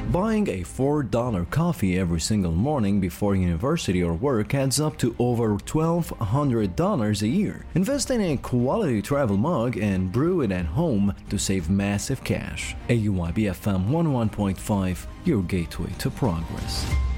Buying a $4 coffee every single morning before university or work adds up to over $1,200 a year. Invest in a quality travel mug and brew it at home to save massive cash. AUYB FM 101.5, your gateway to progress.